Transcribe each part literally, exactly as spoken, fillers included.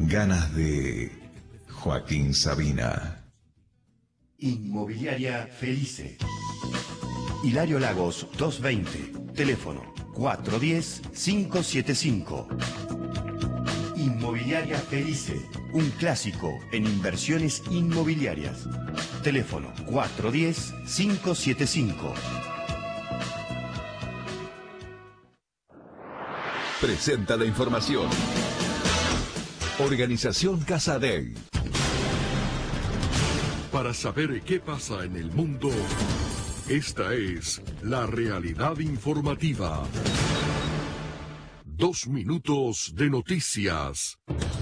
ganas de Joaquín Sabina. Inmobiliaria Felice. Hilario Lagos doscientos veinte. Teléfono cuatro uno cero, cinco siete cinco. Inmobiliaria Felice. Un clásico en inversiones inmobiliarias. Teléfono cuatro uno cero, cinco siete cinco. Presenta la información. Organización Casa Day. Para saber qué pasa en el mundo, esta es la realidad informativa. Dos minutos de noticias.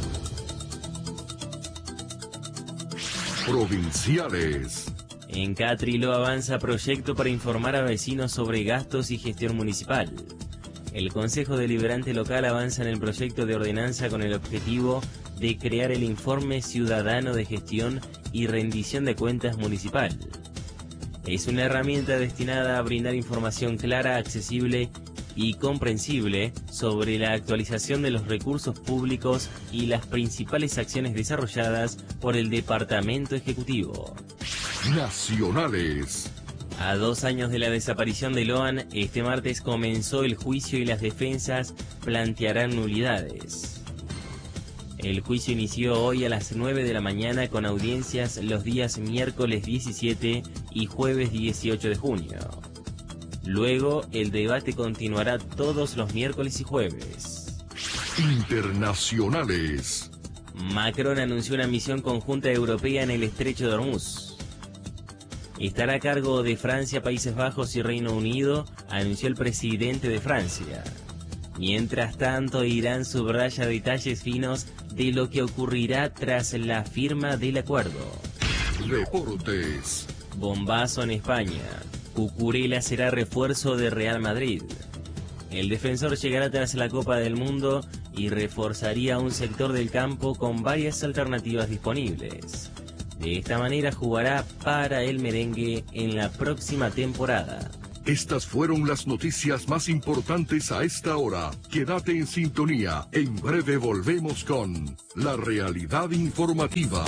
Provinciales. En Catrilo avanza proyecto para informar a vecinos sobre gastos y gestión municipal. El Consejo Deliberante Local avanza en el proyecto de ordenanza con el objetivo de crear el Informe Ciudadano de Gestión y Rendición de Cuentas Municipal. Es una herramienta destinada a brindar información clara, accesible y comprensible sobre la actualización de los recursos públicos y las principales acciones desarrolladas por el Departamento Ejecutivo. Nacionales. A dos años de la desaparición de Loan, este martes comenzó el juicio y las defensas plantearán nulidades. El juicio inició hoy a las nueve de la mañana con audiencias los días miércoles diecisiete y jueves dieciocho de junio. Luego, el debate continuará todos los miércoles y jueves. Internacionales. Macron anunció una misión conjunta europea en el Estrecho de Hormuz. Estará a cargo de Francia, Países Bajos y Reino Unido, anunció el presidente de Francia. Mientras tanto, Irán subraya detalles finos de lo que ocurrirá tras la firma del acuerdo. Deportes. Bombazo en España. Cucurella será refuerzo de Real Madrid. El defensor llegará tras la Copa del Mundo y reforzaría un sector del campo con varias alternativas disponibles. De esta manera jugará para el merengue en la próxima temporada. Estas fueron las noticias más importantes a esta hora. Quédate en sintonía. En breve volvemos con la realidad informativa.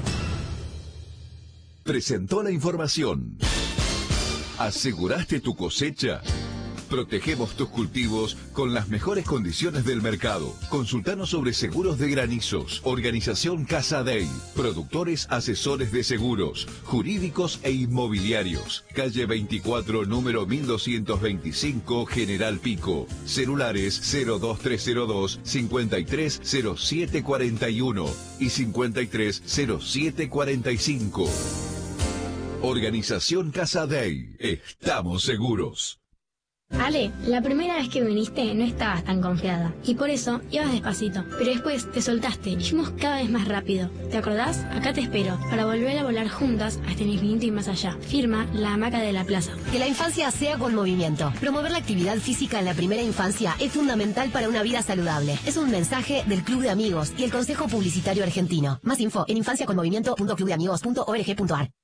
Presentó la información. ¿Aseguraste tu cosecha? Protegemos tus cultivos con las mejores condiciones del mercado. Consultanos sobre seguros de granizos. Organización Casa Day. Productores asesores de seguros, jurídicos e inmobiliarios. Calle veinticuatro, número mil doscientos veinticinco, General Pico. Celulares cero dos tres cero dos, cincuenta y tres cero siete cuarenta y uno y cincuenta y tres cero siete cuarenta y cinco. Organización Casa Day. Estamos seguros. Ale, la primera vez que viniste no estabas tan confiada y por eso ibas despacito, pero después te soltaste y fuimos cada vez más rápido. ¿Te acordás? Acá te espero para volver a volar juntas hasta el infinito y más allá. Firma La Hamaca de la Plaza. Que la infancia sea con movimiento. Promover la actividad física en la primera infancia es fundamental para una vida saludable. Es un mensaje del Club de Amigos y el Consejo Publicitario Argentino. Más info en infancia con movimiento punto club de amigos punto org punto ar.